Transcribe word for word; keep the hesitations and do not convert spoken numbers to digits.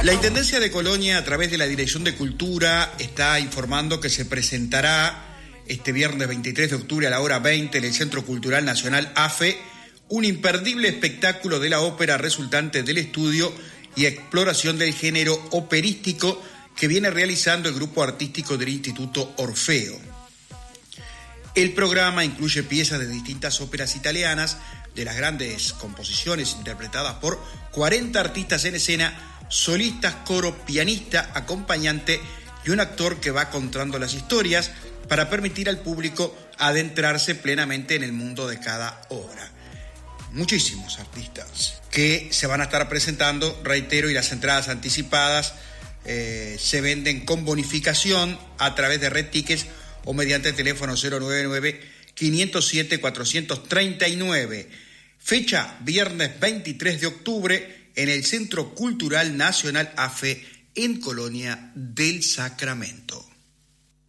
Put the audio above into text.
La Intendencia de Colonia, a través de la Dirección de Cultura, está informando que se presentará este viernes veintitrés de octubre a la hora veinte en el Centro Cultural Nacional A F E un imperdible espectáculo de la ópera resultante del estudio y exploración del género operístico que viene realizando el grupo artístico del Instituto Orfeo. El programa incluye piezas de distintas óperas italianas, de las grandes composiciones interpretadas por cuarenta artistas en escena, solistas, coro, pianista, acompañante y un actor que va contando las historias para permitir al público adentrarse plenamente en el mundo de cada obra. Muchísimos artistas que se van a estar presentando, reitero, y las entradas anticipadas eh, se venden con bonificación a través de Red Tickets o mediante el teléfono cero nueve nueve, quinientos siete, cuatrocientos treinta y nueve. Fecha viernes veintitrés de octubre en el Centro Cultural Nacional A F E en Colonia del Sacramento.